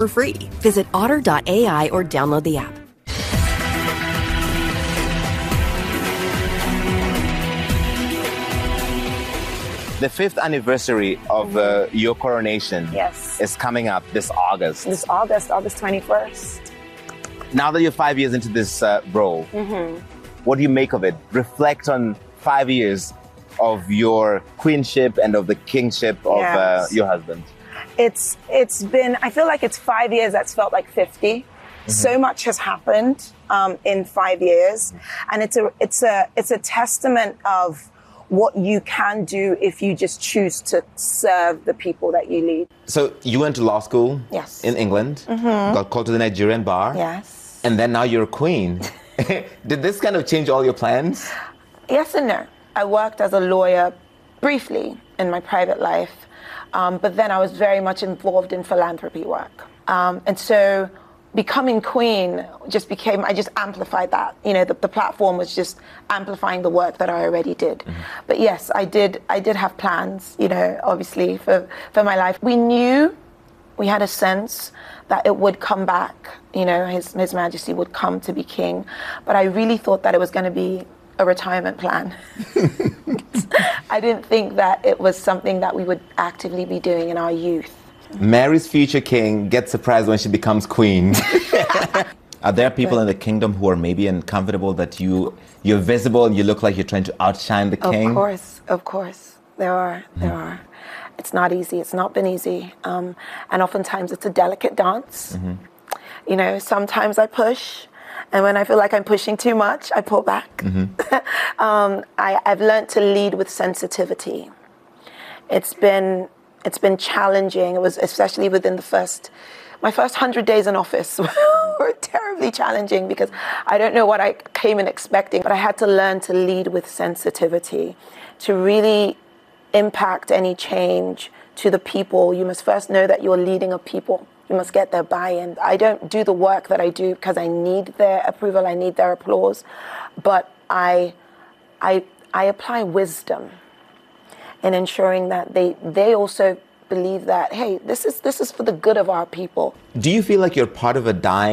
for free. Visit otter.ai or download the app. The 5th anniversary of your coronation is coming up this August. This August 21st. Now that you're 5 years into this role, what do you make of it? Reflect on 5 years of your queenship and of the kingship of your husband. It's been, I feel like it's 5 years that's felt like 50. So much has happened in 5 years. And it's a testament of what you can do if you just choose to serve the people that you lead. So you went to law school in England, got called to the Nigerian bar. Yes. And then now you're a queen. Did this kind of change all your plans? Yes and no. I worked as a lawyer briefly in my private life, but then I was very much involved in philanthropy work. And so becoming queen just became, I just amplified that. You know, the platform was just amplifying the work that I already did. But yes, I did have plans, you know, obviously for my life. We had a sense that it would come back, you know, His Majesty would come to be king. But I really thought that it was going to be a retirement plan. I didn't think that it was something that we would actively be doing in our youth. Mary's future king gets surprised when she becomes queen. Are there people in the kingdom who are maybe uncomfortable that you're visible and you look like you're trying to outshine the king? Of course. There are. It's not easy. It's not been easy. And oftentimes it's a delicate dance. You know, sometimes I push. And when I feel like I'm pushing too much, I pull back. I've learned to lead with sensitivity. It's been challenging. It was especially within my first 100 days in office were terribly challenging because I don't know what I came in expecting, but I had to learn to lead with sensitivity. To really impact any change to the people, you must first know that you're leading a people. You must get their buy-in. I don't do the work that I do because I need their approval, I need their applause, but I apply wisdom in ensuring that they also believe that, hey, this is for the good of our people. Do you feel like you're part of a dying